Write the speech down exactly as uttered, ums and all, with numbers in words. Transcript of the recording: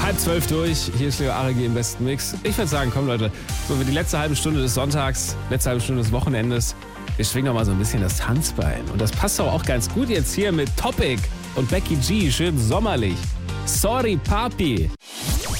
Halb zwölf durch, hier ist Leo Arigi im besten Mix. Ich würde sagen, komm Leute, so für die letzte halbe Stunde des Sonntags, letzte halbe Stunde des Wochenendes, wir schwingen doch mal so ein bisschen das Tanzbein. Und das passt doch auch ganz gut jetzt hier mit Topic und Becky G, schön sommerlich. Sorry, Papi.